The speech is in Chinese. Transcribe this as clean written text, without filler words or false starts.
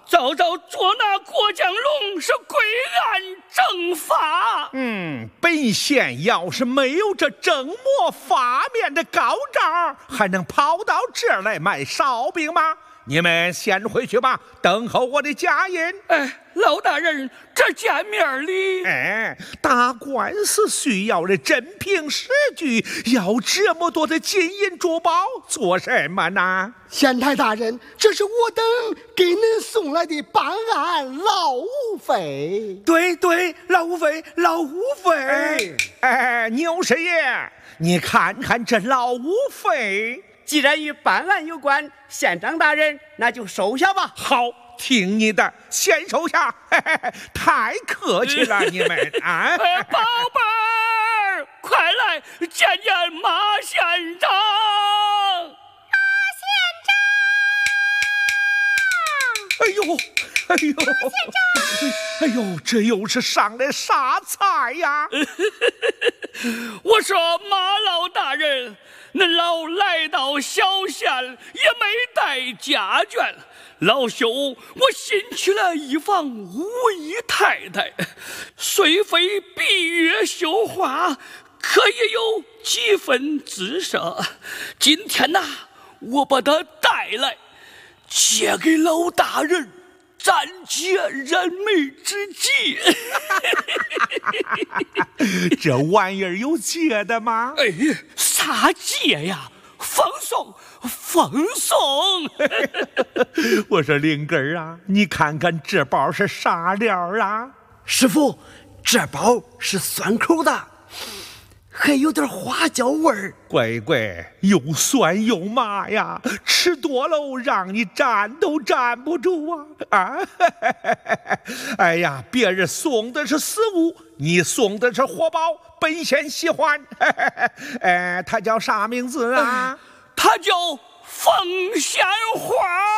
早早捉拿郭江龙，是归案正法。 本县要是没有这正模发面的高招，还能跑到这儿来卖烧饼吗？你们先回去吧，等候我的家音。 老大人，这见面礼， 打官司需要的真凭实据，要这么多的金银珠宝做什么呢？ 县太大人，这是我等给您送来的办案劳务费。 对，劳务费。 牛师爷，你看看这劳务费。 既然与办案有关，县长大人那就收下吧。 好，听你的，先收下。太客气了，你们啊！ 宝贝儿，快来见见马县长。 哎呦，这又是上的啥菜呀？ 我说马老大人，恁老来到小县也没带家眷，老兄我新娶了一房武姨太太，虽非闭月羞花，可也有几分姿色。今天呐，我把她带来，借给老大人暂解燃眉之急。 这玩意儿有借的吗？ 啥借呀？放松。 我说灵根儿啊，你看看这包是啥料啊？ 师傅，这包是酸口的，还有点花椒味儿。 乖，又酸又麻呀，吃多喽让你站都站不住啊！哎呀，别人送的是死物，你送的是活宝，本县喜欢。他叫啥名字啊？ 他叫凤仙花。